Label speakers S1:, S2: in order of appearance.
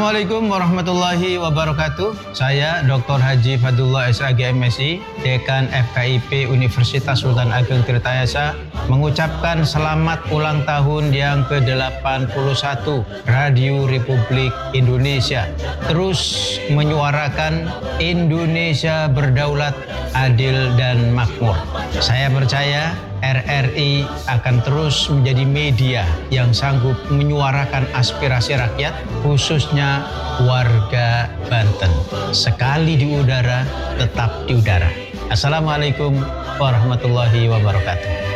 S1: Assalamualaikum warahmatullahi wabarakatuh. Saya Dr. Haji Fadullah SAG MSI, Dekan FKIP Universitas Sultan Ageng Tirtayasa, mengucapkan selamat ulang tahun yang ke-81 Radio Republik Indonesia. Terus menyuarakan Indonesia berdaulat, adil, dan makmur. Saya percaya RRI akan terus menjadi media yang sanggup menyuarakan aspirasi rakyat, khususnya warga Banten. Sekali di udara, tetap di udara. Assalamualaikum warahmatullahi wabarakatuh.